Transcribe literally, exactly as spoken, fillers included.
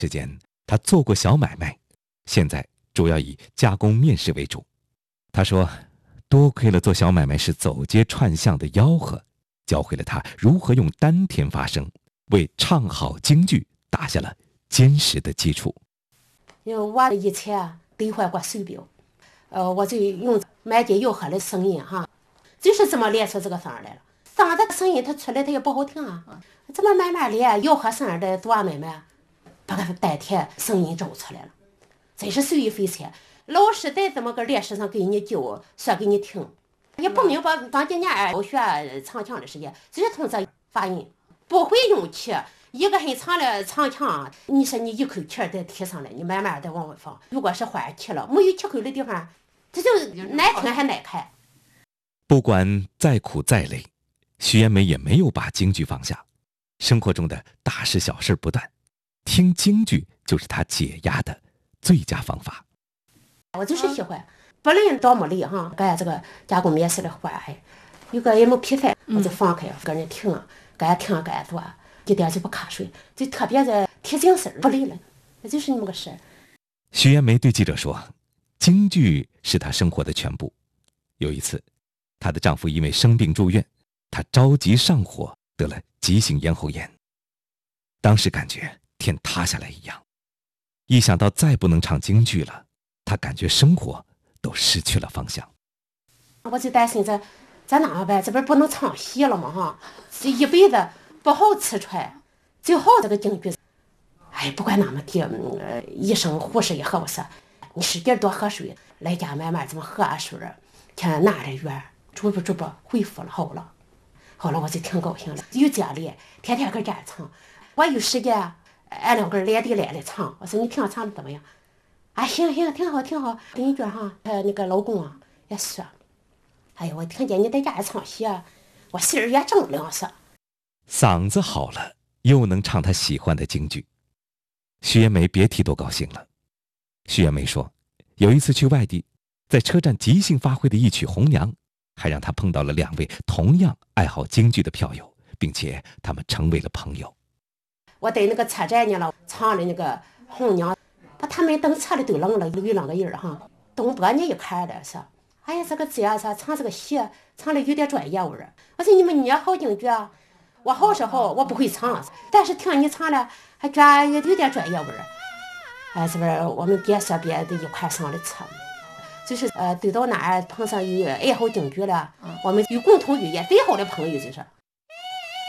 之间，他做过小买卖，现在主要以加工面食为主。他说，多亏了做小买卖时走街串巷的吆喝，教会了他如何用丹田发声，为唱好京剧打下了坚实的基础。 因为我以前兑换过手表，呃，我就用买进吆喝的声音哈，就是这么练出这个声来了。嗓子声音它出来它也不好听啊，这么慢慢练吆喝声的多慢慢，把个丹田声音找出来了，真是受益匪浅。老师在这么个练习上给你教，说给你听，也不明白当几年我学唱腔的时间，就是从这发音，不会用气。一个很长的长腔，你说你一口气再提上来，你慢慢的往外放。如果是换气了，没有气口的地方，这就难听还难看。 不管再苦再累，徐延梅也没有把京剧放下。生活中的大事小事不断，听京剧就是她解压的最佳方法。 我就是喜欢，不论多么累哈，干这个加工面食的活，哎，有个也没皮菜，我就放开跟人听，干听干做。一点就不瞌睡，就特别的提精神，不累了，那就是那么个事。 徐延梅对记者说，京剧是她生活的全部。有一次，她的丈夫因为生病住院，她着急上火，得了急性咽喉炎。当时感觉天塌下来一样，一想到再不能唱京剧了，她感觉生活都失去了方向。 我就担心这咱哪办？这不是不能唱戏了吗？哈，这一辈子不好吃穿，最好这个京剧。哎，不管那么地，呃，医生护士也和我说，你使劲多喝水，来家慢慢这么喝水，天哪的远，逐步逐步恢复了，好了，好了，我就挺高兴了。有家里天天搁家唱，我有时间，俺两个人连地连的唱。我说你听唱的怎么样？啊，行行，挺好挺好。跟你说哈，呃，那个老公啊也说，哎呀，我听见你在家里唱戏，我心儿也正凉些。 嗓子好了，又能唱她喜欢的京剧，徐延梅别提多高兴了。徐延梅说，有一次去外地，在车站即兴发挥的一曲《红娘》，还让她碰到了两位同样爱好京剧的票友，并且他们成为了朋友。 我在那个车站呢了，唱的那个《红娘》，把他们等车里都愣了，有两个人哈，东北你一看的说，哎呀，这个姐啥唱这个戏，唱的有点专业味儿。我说你们你好京剧啊。我好是好，我不会唱，但是听你唱了，还觉得有点专业味儿。哎，是不是我们别说别的一块上的车，就是呃，走到哪儿碰上有爱好京剧了，我们有共同语言，最好的朋友就是。